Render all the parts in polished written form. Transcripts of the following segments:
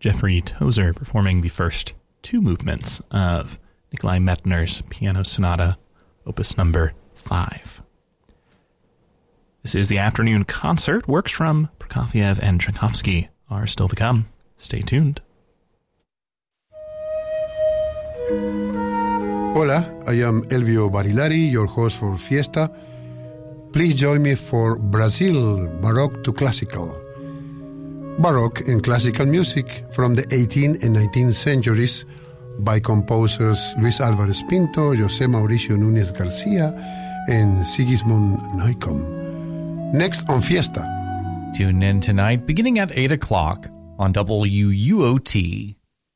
Jeffrey Tozer performing the first two movements of Nikolai Medtner's Piano Sonata, Opus number 5. This is the afternoon concert. Works from Prokofiev and Tchaikovsky are still to come. Stay tuned. Hola, I am Elvio Barilari, your host for Fiesta. Please join me for Brazil, Baroque to Classical. Baroque and classical music from the 18th and 19th centuries by composers Luis Álvarez Pinto, José Mauricio Núñez Garcia, and Sigismund Neukomm. Next on Fiesta. Tune in tonight beginning at 8 o'clock on WUOT.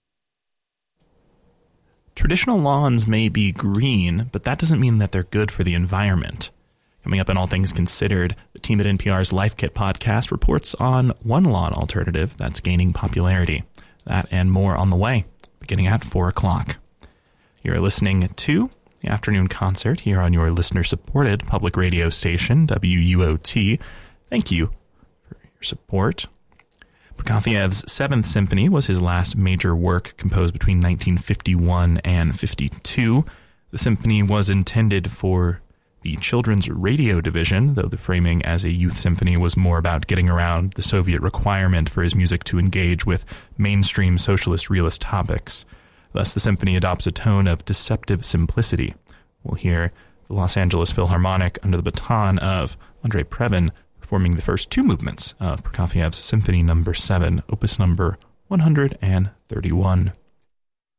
Traditional lawns may be green, but that doesn't mean that they're good for the environment. Coming up in All Things Considered, the team at NPR's Life Kit podcast reports on one lawn alternative that's gaining popularity. That and more on the way, beginning at 4 o'clock. You're listening to the afternoon concert here on your listener-supported public radio station, WUOT. Thank you for your support. Prokofiev's Seventh Symphony was his last major work, composed between 1951 and 52. The symphony was intended for the children's radio division, though the framing as a youth symphony was more about getting around the Soviet requirement for his music to engage with mainstream socialist realist topics. Thus, the symphony adopts a tone of deceptive simplicity. We'll hear the Los Angeles Philharmonic under the baton of Andrei Previn performing the first two movements of Prokofiev's Symphony No. 7, Opus number 131.